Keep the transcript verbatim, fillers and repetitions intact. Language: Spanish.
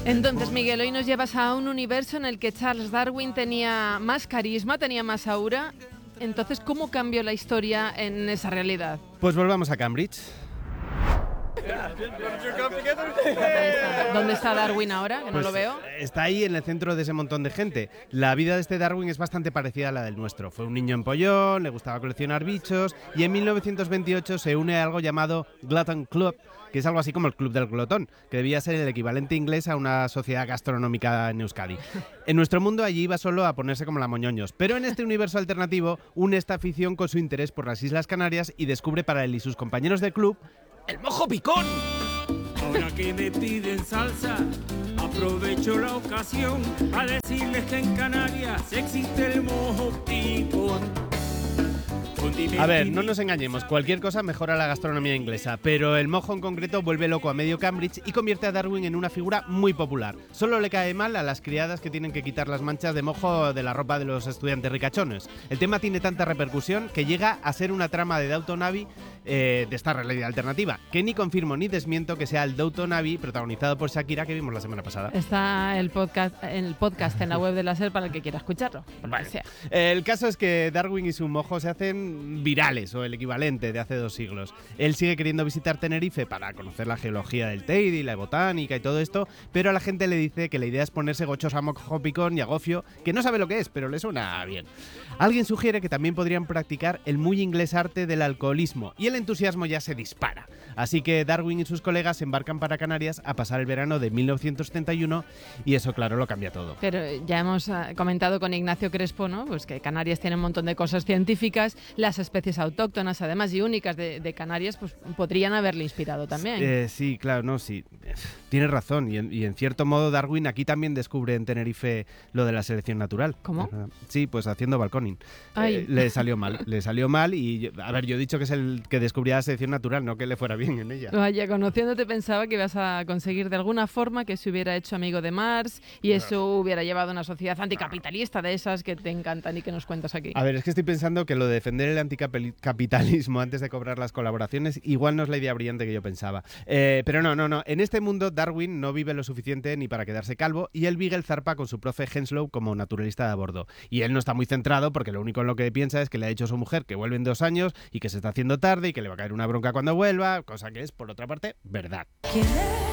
Entonces, Miguel, hoy nos llevas a un universo en el que Charles Darwin tenía más carisma, tenía más aura. Entonces, ¿cómo cambió la historia en esa realidad? Pues volvamos a Cambridge. ¿Dónde está Darwin ahora? Que no Pues lo veo. está ahí en el centro de ese montón de gente. La vida de este Darwin es bastante parecida a la del nuestro. Fue un niño empollón, le gustaba coleccionar bichos y en mil novecientos veintiocho se une a algo llamado Glutton Club, que es algo así como el Club del Glotón, que debía ser el equivalente inglés a una sociedad gastronómica en Euskadi. En nuestro mundo allí iba solo a ponerse como la moñoños, pero en este universo alternativo une esta afición con su interés por las Islas Canarias y descubre para él y sus compañeros del club el mojo picón. Ahora que me piden salsa, aprovecho la ocasión a decirles que en Canarias existe el mojo picón. A ver, no nos engañemos, cualquier cosa mejora la gastronomía inglesa, pero el mojo en concreto vuelve loco a medio Cambridge y convierte a Darwin en una figura muy popular. Solo le cae mal a las criadas que tienen que quitar las manchas de mojo de la ropa de los estudiantes ricachones. El tema tiene tanta repercusión que llega a ser una trama de Downton Abbey eh, de esta realidad alternativa, que ni confirmo ni desmiento que sea el Downton Abbey protagonizado por Shakira que vimos la semana pasada. Está el podcast, el podcast en la web de la SER para el que quiera escucharlo. Vale. Sea. El caso es que Darwin y su mojo se hacen virales, o el equivalente de hace dos siglos. Él sigue queriendo visitar Tenerife para conocer la geología del Teide y la botánica y todo esto, pero a la gente le dice que la idea es ponerse gochos a mojo picón y a gofio, que no sabe lo que es, pero le suena bien. Alguien sugiere que también podrían practicar el muy inglés arte del alcoholismo, y el entusiasmo ya se dispara. Así que Darwin y sus colegas se embarcan para Canarias a pasar el verano de mil novecientos setenta y uno, y eso, claro, lo cambia todo. Pero ya hemos comentado con Ignacio Crespo, ¿no? Pues que Canarias tiene un montón de cosas científicas, las especies autóctonas, además, y únicas de, de Canarias, pues podrían haberle inspirado también. Eh, sí, claro, no, sí. Tienes razón. Y en, y en cierto modo Darwin aquí también descubre en Tenerife lo de la selección natural. ¿Cómo? Sí, pues haciendo balconing. Eh, le salió mal, le salió mal y, a ver, yo he dicho que es el que descubría la selección natural, no que le fuera bien en ella. Vaya, conociéndote pensaba que ibas a conseguir de alguna forma que se hubiera hecho amigo de Marx y eso hubiera llevado a una sociedad anticapitalista de esas que te encantan y que nos cuentas aquí. A ver, es que estoy pensando que lo de defender el anticapitalismo antes de cobrar las colaboraciones igual no es la idea brillante que yo pensaba. Eh, pero no, no, no. En este mundo Darwin no vive lo suficiente ni para quedarse calvo y el Beagle zarpa con su profe Henslow como naturalista de a bordo. Y él no está muy centrado porque lo único en lo que piensa es que le ha dicho a su mujer que vuelve en dos años y que se está haciendo tarde y que le va a caer una bronca cuando vuelva, cosa que es, por otra parte, verdad. ¿Quién es?